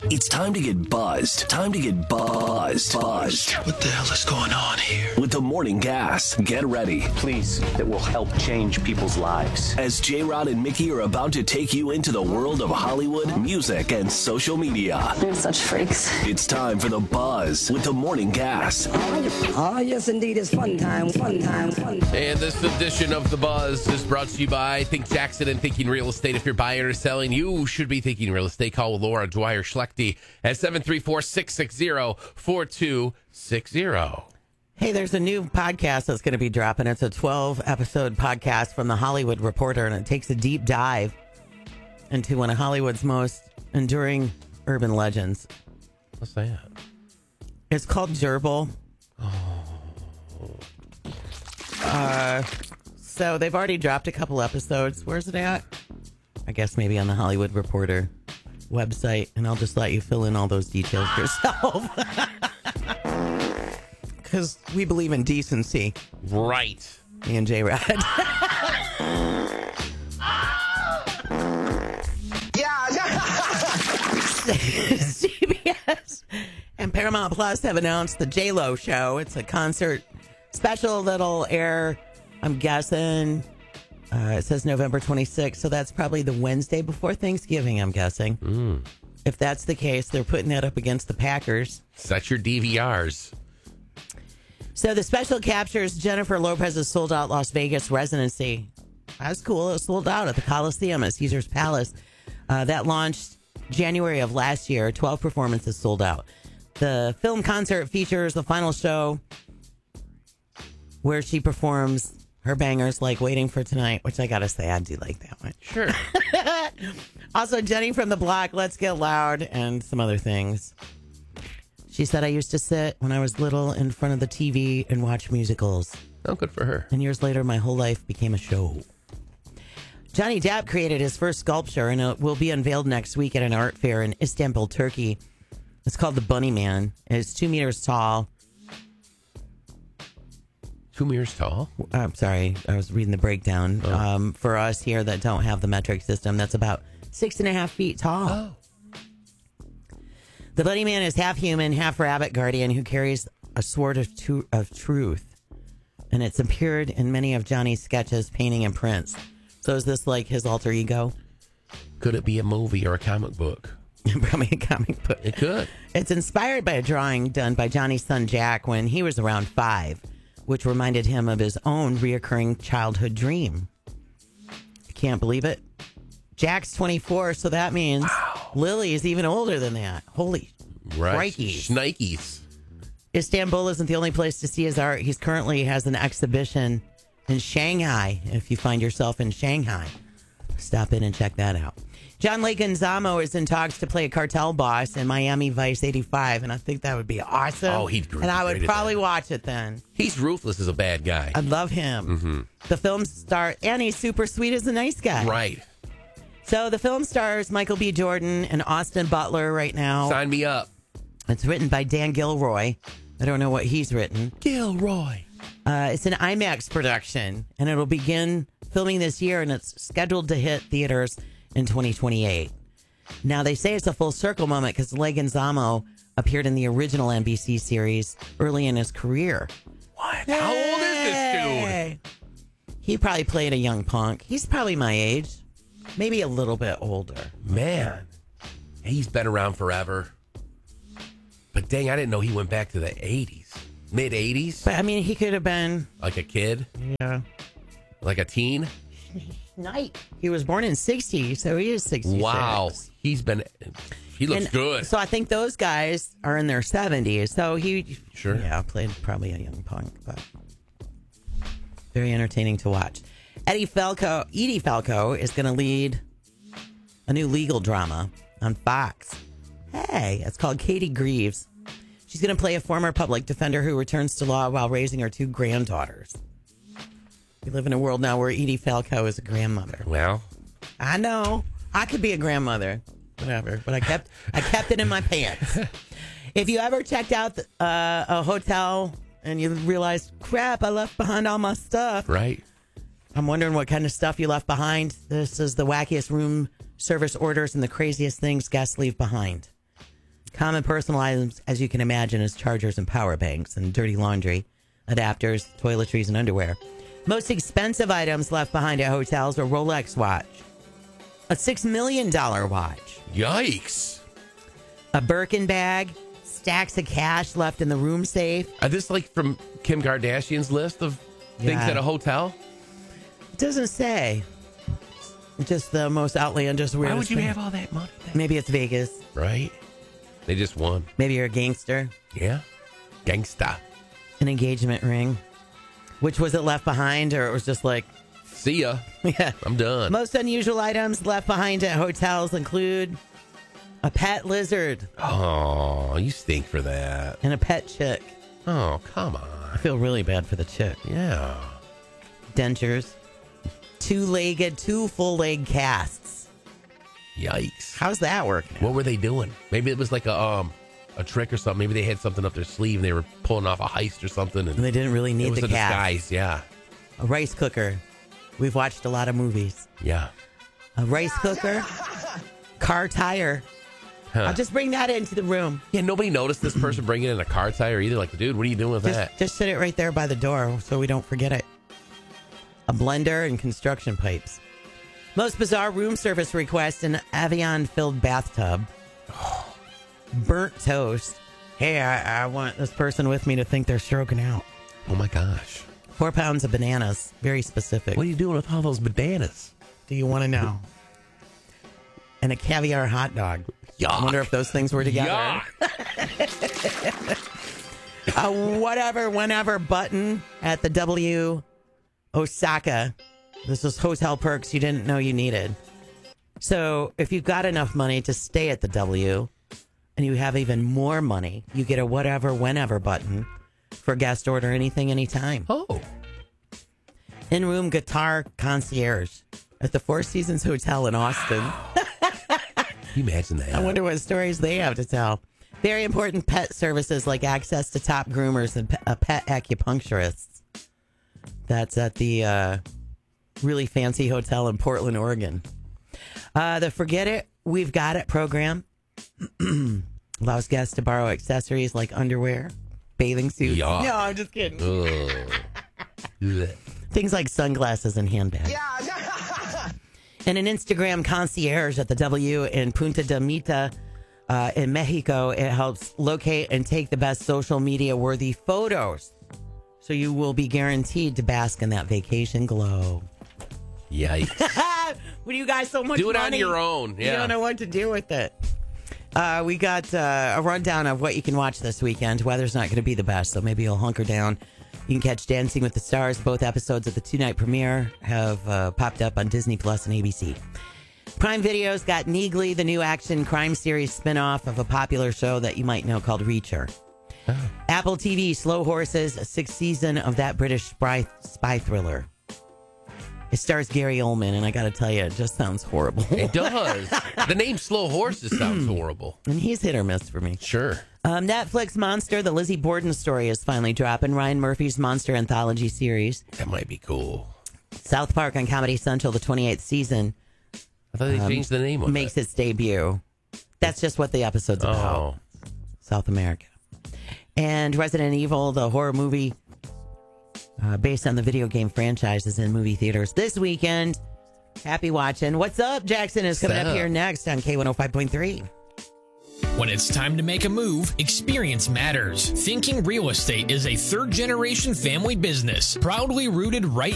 It's time to get buzzed. Time to get buzzed. What the hell is going on here? With the Morning Gas. Get ready. Please, that will help change people's lives. As J-Rod and Mickey are about to take you into the world of Hollywood, music, and social media. They're such freaks. It's time for the buzz with the Morning Gas. Oh, yes, indeed. It's fun time. And this edition of The Buzz is brought to you by Think Jackson and Thinking Real Estate. If you're buying or selling, you should be thinking real estate. Call Laura Dwyer Schlechte at 734-660-4260. Hey, there's a new podcast that's going to be dropping. It's a 12-episode podcast from The Hollywood Reporter, and it takes a deep dive into one of Hollywood's most enduring urban legends. What's that? It's called Gerbil. So they've already dropped a couple episodes. Where's it at? I guess maybe on the Hollywood Reporter website, and I'll just let you fill in all those details yourself. Because we believe in decency. Right. Me and J-Rod. CBS and Paramount Plus have announced the J-Lo show. It's a concert special that'll air, I'm guessing, it says November 26th, so that's probably the Wednesday before Thanksgiving, I'm guessing. If that's the case, they're putting that up against the Packers. Set your DVRs. So the special captures Jennifer Lopez's sold-out Las Vegas residency. That's cool. It was sold out at the Coliseum at Caesars Palace. That launched January of last year. 12 performances sold out. The film concert features the final show where she performs her bangers like Waiting for Tonight, which I got to say, I do like that one. Sure. Also, Jenny from the Block, Let's Get Loud, and some other things. She said, I used to sit when I was little in front of the TV and watch musicals. Oh, good for her. And years later, my whole life became a show. Johnny Depp created his first sculpture, and it will be unveiled next week at an art fair in Istanbul, Turkey. It's called the Bunny Man. It's 2 meters tall. 2 meters tall? I'm sorry, I was reading the breakdown. For us here that don't have the metric system, that's about 6.5 feet tall. Oh. The Bunny Man is half human, half rabbit guardian who carries a sword of truth. And it's appeared in many of Johnny's sketches, painting, and prints. So is this like his alter ego? Could it be a movie or a comic book? Probably a comic book. It could. It's inspired by a drawing done by Johnny's son Jack when he was around 5, which reminded him of his own reoccurring childhood dream. I can't believe it. Jack's 24, so that means Lily is even older than that. Holy crikeys. Shnikes. Istanbul isn't the only place to see his art. He's currently has an exhibition in Shanghai. If you find yourself in Shanghai, stop in and check that out. John Leguizamo is in talks to play a cartel boss in Miami Vice 85, and I think that would be awesome. Oh, he'd great. And I would great probably watch it then. He's ruthless as a bad guy. I love him. Mm-hmm. The film star, and he's super sweet as a nice guy. Right. So the film stars Michael B. Jordan and Austin Butler right now. Sign me up. It's written by Dan Gilroy. I don't know what he's written. Gilroy. It's an IMAX production, and it'll begin filming this year, and it's scheduled to hit theaters in 2028. Now, they say it's a full circle moment because Leguizamo appeared in the original NBC series early in his career. What? How old is this dude? He probably played a young punk. He's probably my age. Maybe a little bit older. Man, he's been around forever. But dang, I didn't know he went back to the 80s. Mid-80s? But, I mean, he could have been... Like a kid? Yeah. Like a teen? Night. He was born in 60, so he is 66. Wow. He looks good. So I think those guys are in their 70s. So he... Sure. Yeah, played probably a young punk, but... Very entertaining to watch. Edie Falco is going to lead a new legal drama on Fox. Hey, it's called Katie Greaves. She's going to play a former public defender who returns to law while raising her 2 granddaughters. We live in a world now where Edie Falco is a grandmother. Well, I know. I could be a grandmother. Whatever. But I kept it in my pants. If you ever checked out a hotel and you realized, crap, I left behind all my stuff. Right. I'm wondering what kind of stuff you left behind. This is the wackiest room service orders and the craziest things guests leave behind. Common personal items, as you can imagine, is chargers and power banks and dirty laundry, adapters, toiletries, and underwear. Most expensive items left behind at hotels are Rolex watch, a $6 million watch, Yikes. a Birkin bag, stacks of cash left in the room safe. Are this like from Kim Kardashian's list of things Yeah. at a hotel? It doesn't say. Just the most outlandish, weirdest Why would you thing. have all that money? Maybe it's Vegas. Right? They just won. Maybe you're a gangster. Yeah. Gangsta. An engagement ring. Which was it left behind, or it was just like, See ya. yeah. I'm done. Most unusual items left behind at hotels include a pet lizard Oh, you stink for that. and a pet chick. Oh, come I on. feel really bad for the chick. Yeah. Dentures. Two full leg casts. Yikes. How's that working? What were they doing? Maybe it was like a trick or something. Maybe they had something up their sleeve and they were pulling off a heist or something. And They didn't really it need was the a cast. disguise. Yeah. A rice cooker. We've watched a lot of movies. Yeah. A rice cooker. Car tire. Huh. I'll just bring that into the room. Yeah, nobody noticed this person bringing in a car tire either. Like, dude, what are you doing with that? Just sit it right there by the door so we don't forget it. A blender and construction pipes. Most bizarre room service request: an Evian-filled bathtub. Burnt toast. Hey, I want this person with me to think they're stroking out. Oh, my gosh. 4 pounds of bananas. Very specific. What are you doing with all those bananas? Do you want to know? And a caviar hot dog. Yuck. I wonder if those things were together. Yuck. A whatever, whenever button at the W Osaka. This was hotel perks you didn't know you needed. So if you've got enough money to stay at the W and you have even more money, you get a whatever, whenever button for guest order anything, anytime. Oh. In-room guitar concierge at the Four Seasons Hotel in Austin. Can you imagine that? I wonder what stories they have to tell. Very important pet services like access to top groomers and a pet acupuncturist. That's at the really fancy hotel in Portland, Oregon. The Forget It, We've Got It program allows guests to borrow accessories like underwear, bathing suits. Yuck. No, I'm just kidding. Ugh. Things like sunglasses and handbags. And an Instagram concierge at the W in Punta de Mita in Mexico. It helps locate and take the best social media worthy photos. So you will be guaranteed to bask in that vacation glow. Yikes. What do you guys so much Do it on money? your own. You Yeah. don't know what to do with it. We got a rundown of what you can watch this weekend. Weather's not going to be the best, so maybe you'll hunker down. You can catch Dancing with the Stars. Both episodes of the 2-night premiere have popped up on Disney Plus and ABC. Prime Video's got Neagly, the new action crime series spinoff of a popular show that you might know called Reacher. Oh. Apple TV, Slow Horses, a 6th season of that British spy thriller. It stars Gary Oldman, and I got to tell you, it just sounds horrible. It does. The name Slow Horses sounds horrible. And he's hit or miss for me. Sure. Netflix Monster, the Lizzie Borden story is finally dropping. Ryan Murphy's Monster Anthology series. That might be cool. South Park on Comedy Central, the 28th season, I thought they changed the name of makes it. its debut. That's just what the episode's about. Oh. South America. And Resident Evil, the horror movie based on the video game franchise, is in movie theaters this weekend. Happy watching. What's up, Jackson is coming What's up up? here next on K105.3. When it's time to make a move, experience matters. Thinking Real Estate is a third-generation family business, proudly rooted right